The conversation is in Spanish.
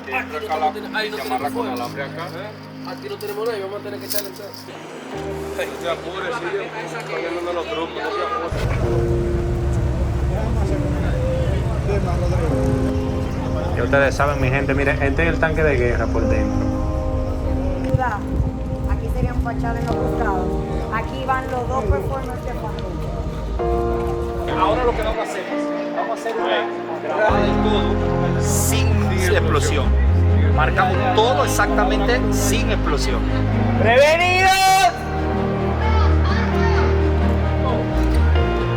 Ahí no tenemos fuego. Alambre acá. Aquí no tenemos nada y vamos a tener que echarle todo. No te apures, sigue poniendo los trucos, no te apures. Ya ustedes saben, mi gente, miren, este es el tanque de guerra por dentro. Aquí serían fachadas en los costados. Aquí van los dos performers de familia. Ahora lo que vamos a hacer es, vamos a hacer una grabada y todo sin explosión. Marcamos todo exactamente sin explosión. ¡Prevenido!